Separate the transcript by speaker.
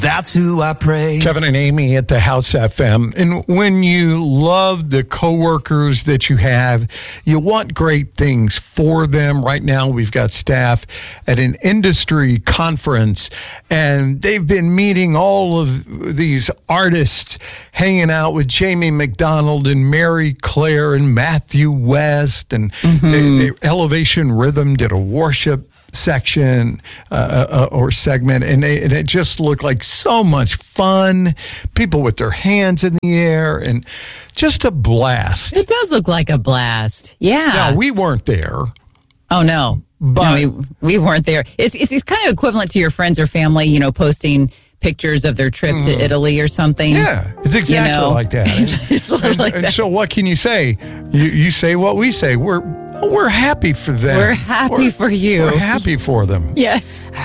Speaker 1: That's who I praise.
Speaker 2: Kevin and Amy at the House FM. And when you love the coworkers that you have, you want great things for them. Right now, we've got staff at an industry conference, and they've been meeting all of these artists, hanging out with Jamie McDonald and Mary Claire and Matthew West. And the Elevation Rhythm did a worship section or segment, and it just looked like so much fun. People with their hands in the air, and just a blast.
Speaker 3: It does look like a blast. Yeah.
Speaker 2: Now, we weren't there.
Speaker 3: Oh, no.
Speaker 2: But
Speaker 3: no, we weren't there. It's kind of equivalent to your friends or family, posting pictures of their trip to Italy or something.
Speaker 2: Yeah, it's exactly like that. And so what can you say? You say what we say. We're happy for them.
Speaker 3: We're happy for you.
Speaker 2: We're happy for them.
Speaker 3: Yes.